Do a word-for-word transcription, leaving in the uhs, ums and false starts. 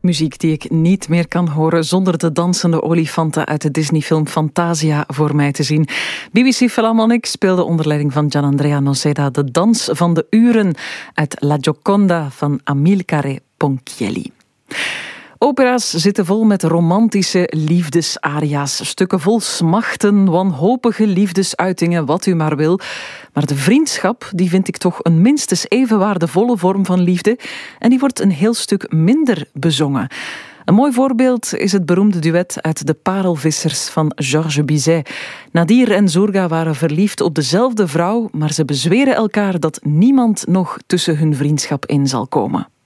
Muziek die ik niet meer kan horen zonder de dansende olifanten uit de Disney-film Fantasia voor mij te zien. B B C Philharmonic speelde onder leiding van Gianandrea Noseda de Dans van de Uren uit La Gioconda van Amilcare Ponchielli. Opera's zitten vol met romantische liefdesaria's. Stukken vol smachten, wanhopige liefdesuitingen, wat u maar wil. Maar de vriendschap, die vind ik toch een minstens even waardevolle vorm van liefde. En die wordt een heel stuk minder bezongen. Een mooi voorbeeld is het beroemde duet uit De Parelvissers van Georges Bizet. Nadir en Zourga waren verliefd op dezelfde vrouw, maar ze bezweren elkaar dat niemand nog tussen hun vriendschap in zal komen.